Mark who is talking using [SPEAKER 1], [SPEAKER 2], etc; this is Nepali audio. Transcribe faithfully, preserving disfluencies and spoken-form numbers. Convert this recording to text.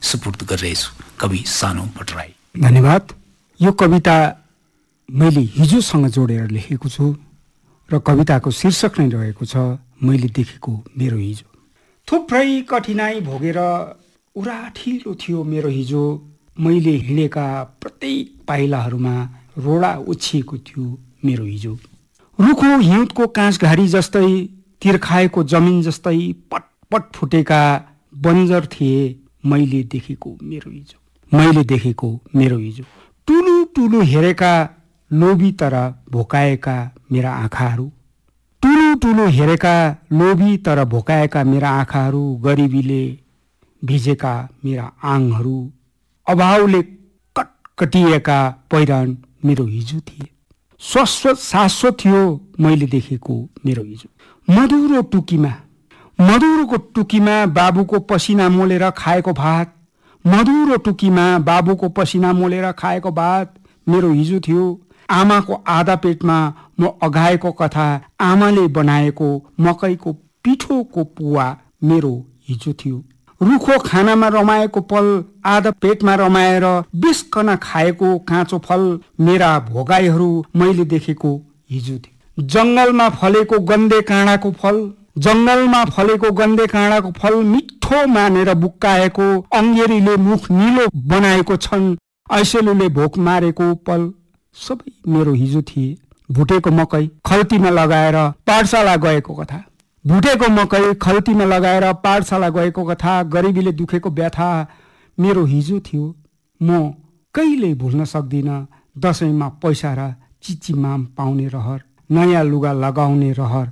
[SPEAKER 1] सुपुर्द गरिरहेछु। कवि सानु भट्टराई।
[SPEAKER 2] धन्यवाद। यो कविता मैले हिजोसँग जोडेर लेखेको छु र कविताको शीर्षक नै रहेको छ मैले देखेको मेरो हिजो। थुप्रै कठिनाई भोगेर उराठिलो थियो मेरो हिजो। मैले हिँडेका प्रत्येक पाइलाहरूमा रोडा उछिएको थियो मेरो हिजो। रुखो हिउँदको काँसघारी जस्तै तिर्खाएको जमिन जस्तै पटपट फुटेका बन्जर थिए मैले देखेको मेरो हिजो। मैले देखेको मेरो हिजो। टुलु टुलु हेरेका लोभी तर भोकाएका मेरा आँखाहरू। टुलु टुलु हेरेका लोभी तर भोकाएका मेरा आँखाहरू। गरिबीले भिजेका मेरा आङहरू। अभावले कटकटिएका पहिरन मेरो हिजो थिए। शाश्वत शाश्वत थियो मैले देखेको मेरो हिजो। मधुरो टुकीमा मधुरोको टुकीमा बाबुको पसिना मोलेर खाएको भात। मधुरो टुकीमा बाबुको पसिना मोलेर खाएको भात मेरो हिजो थियो। आमाको आधा पेटमा म अघाएको कथा। आमाले बनाएको मकैको पिठोको पुवा मेरो हिजो थियो। रुखो खानामा रमाएको पल आधा पेटमा रमाएर बिस्कन खाएको काँचो फल मेरा भोगाईहरू मैले देखेको हिजो थियो। जङ्गलमा फलेको गन्धे काँडाको फल जङ्गलमा फलेको गन्धे काँडाको फल मिठो मानेर बुक्काएको। अङ्गेरीले मुख निलो बनाएको छन्। ऐसेलुले भोक मारेको पल सबै मेरो हिजो थिए। भुटेको मकै खल्तीमा लगाएर पाठशाला गएको कथा। भुटेको मकै खल्तीमा लगाएर पाठशाला गएको कथा। गरिबीले दुखेको व्यथा मेरो हिजो थियो। म कहिल्यै भुल्न सक्दिनँ दसैँमा पैसा र चिची माम पाउने रहर। नयाँ लुगा लगाउने रहर।